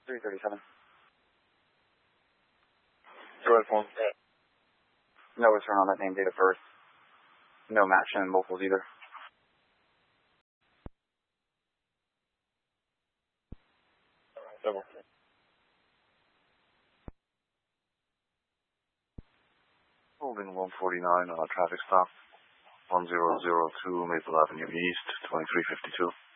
337. Go ahead, phone. No return on that name, date of birth. No match in multiples either. Double. Holding 149 on a traffic stop. 1002 Maple Avenue East, 2352.